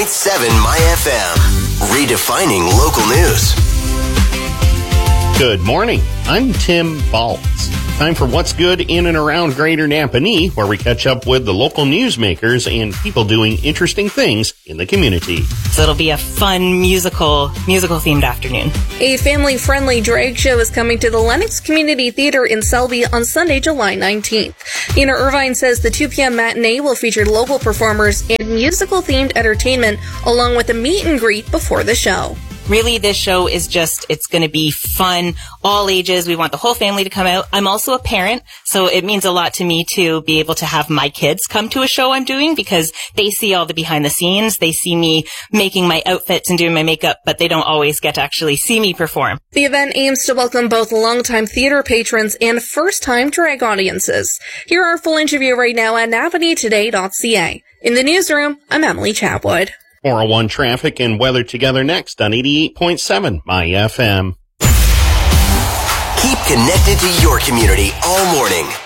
My FM. Redefining local news. Good morning. I'm Tim Baltz. Time for What's Good in and around Greater Napanee, where we catch up with the local newsmakers and people doing interesting things in the community. So it'll be a fun musical themed afternoon. A family-friendly drag show is coming to the Lennox Community Theater in Selby on Sunday, July 19th. Nina Irvine says the 2 p.m. matinee will feature local performers and musical-themed entertainment, along with a meet and greet before the show. Really, this show is it's going to be fun, all ages. We want the whole family to come out. I'm also a parent, so it means a lot to me to be able to have my kids come to a show I'm doing because they see all the behind the scenes. They see me making my outfits and doing my makeup, but they don't always get to actually see me perform. The event aims to welcome both longtime theater patrons and first-time drag audiences. Hear our full interview right now at napaneetoday.ca. In the newsroom, I'm Emily Chatwood. 401 traffic and weather together next on 88.7 My FM. Keep connected to your community all morning